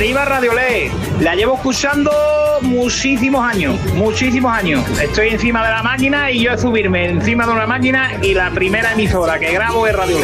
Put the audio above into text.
Arriba Radiolé, la llevo escuchando muchísimos años. Estoy encima de la máquina y yo es subirme encima de una máquina y la primera emisora que grabo es Radiolé.